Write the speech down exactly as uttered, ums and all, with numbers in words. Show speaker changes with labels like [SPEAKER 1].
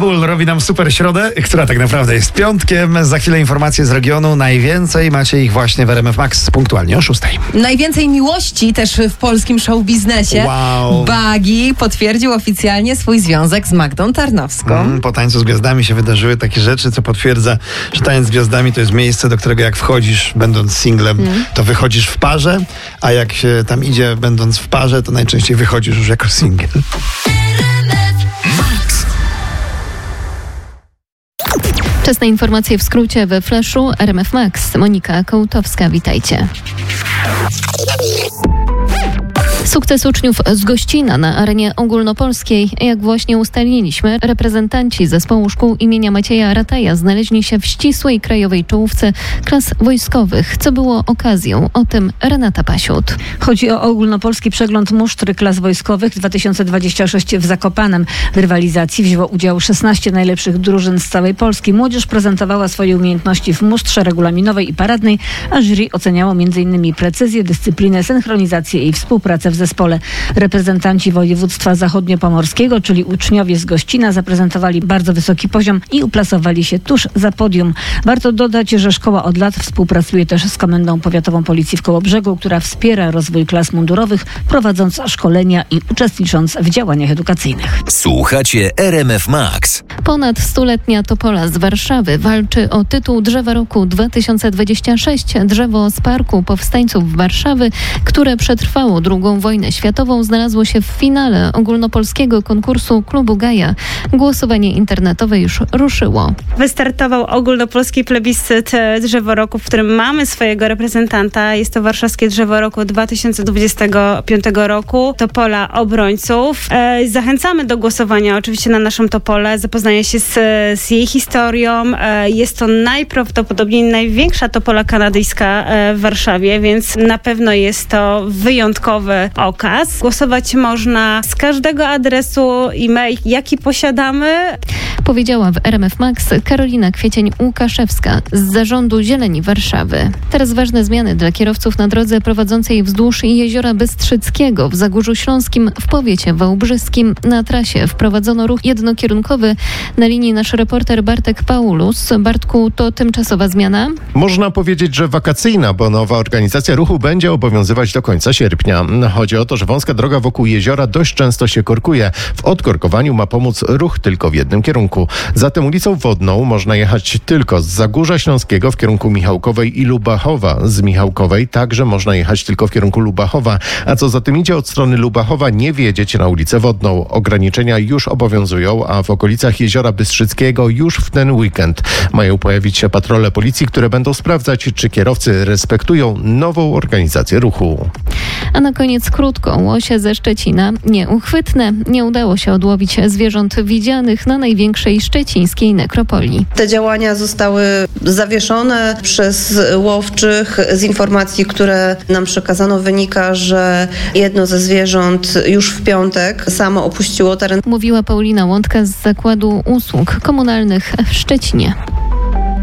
[SPEAKER 1] Bull robi nam super środę, która tak naprawdę jest piątkiem. Za chwilę informacje z regionu. Najwięcej macie ich właśnie w R M F Max punktualnie o szóstej.
[SPEAKER 2] Najwięcej miłości też w polskim show biznesie.
[SPEAKER 1] Wow.
[SPEAKER 2] Bagi potwierdził oficjalnie swój związek z Magdą Tarnowską.
[SPEAKER 1] Mm, po Tańcu z Gwiazdami się wydarzyły takie rzeczy, co potwierdza, że Tańc z Gwiazdami to jest miejsce, do którego jak wchodzisz, będąc singlem, mm. to wychodzisz w parze, a jak się tam idzie, będąc w parze, to najczęściej wychodzisz już jako singiel.
[SPEAKER 3] Czas na informacje w skrócie we Flashu. R M F Max. Monika Kołtowska, witajcie. Sukces uczniów z Gościna na arenie ogólnopolskiej. Jak właśnie ustaliliśmy, reprezentanci zespołu szkół imienia Macieja Rataja znaleźli się w ścisłej krajowej czołówce klas wojskowych, co było okazją. O tym Renata Pasiut.
[SPEAKER 4] Chodzi o ogólnopolski przegląd musztry klas wojskowych dwa tysiące dwudziesty szósty w Zakopanem. W rywalizacji wzięło udział szesnaście najlepszych drużyn z całej Polski. Młodzież prezentowała swoje umiejętności w musztrze regulaminowej i paradnej, a jury oceniało m in precyzję, dyscyplinę, synchronizację i współpracę w zespole. Reprezentanci województwa zachodniopomorskiego, czyli uczniowie z Gościna, zaprezentowali bardzo wysoki poziom i uplasowali się tuż za podium. Warto dodać, że szkoła od lat współpracuje też z Komendą Powiatową Policji w Kołobrzegu, która wspiera rozwój klas mundurowych, prowadząc szkolenia i uczestnicząc w działaniach edukacyjnych.
[SPEAKER 5] Słuchacie R M F Max.
[SPEAKER 3] Ponad stuletnia topola z Warszawy walczy o tytuł Drzewa Roku dwa tysiące dwudziesty szósty. Drzewo z Parku Powstańców Warszawy, które przetrwało drugą wojnę światową, znalazło się w finale ogólnopolskiego konkursu Klubu Gaja. Głosowanie internetowe już ruszyło.
[SPEAKER 6] Wystartował ogólnopolski plebiscyt Drzewo Roku, w którym mamy swojego reprezentanta. Jest to warszawskie Drzewo Roku dwa tysiące dwudziestego piątego roku. Topola obrońców. E, zachęcamy do głosowania oczywiście na naszą topolę, zapoznania się z, z jej historią. E, jest to najprawdopodobniej największa topola kanadyjska e, w Warszawie, więc na pewno jest to wyjątkowy okaz. Głosować można z każdego adresu e-mail, jaki posiadamy.
[SPEAKER 3] Powiedziała w R M F Max Karolina Kwiecień-Łukaszewska z Zarządu Zieleni Warszawy. Teraz ważne zmiany dla kierowców na drodze prowadzącej wzdłuż Jeziora Bystrzyckiego w Zagórzu Śląskim w powiecie wałbrzyskim. Na trasie wprowadzono ruch jednokierunkowy. Na linii nasz reporter Bartek Paulus. Bartku, to tymczasowa zmiana?
[SPEAKER 7] Można powiedzieć, że wakacyjna, bo nowa organizacja ruchu będzie obowiązywać do końca sierpnia. Chodzi o to, że wąska droga wokół jeziora dość często się korkuje. W odkorkowaniu ma pomóc ruch tylko w jednym kierunku. Zatem ulicą Wodną można jechać tylko z Zagórza Śląskiego w kierunku Michałkowej i Lubachowa. Z Michałkowej także można jechać tylko w kierunku Lubachowa. A co za tym idzie, od strony Lubachowa nie wjedziecie na ulicę Wodną. Ograniczenia już obowiązują, a w okolicach Jeziora Bystrzyckiego już w ten weekend mają pojawić się patrole policji, które będą sprawdzać, czy kierowcy respektują nową organizację ruchu.
[SPEAKER 3] A na koniec krótko. Łosie ze Szczecina nieuchwytne. Nie udało się odłowić zwierząt widzianych na największej szczecińskiej nekropolii.
[SPEAKER 8] Te działania zostały zawieszone przez łowczych. Z informacji, które nam przekazano, wynika, że jedno ze zwierząt już w piątek samo opuściło teren.
[SPEAKER 3] Mówiła Paulina Łądka z Zakładu Usług Komunalnych w Szczecinie.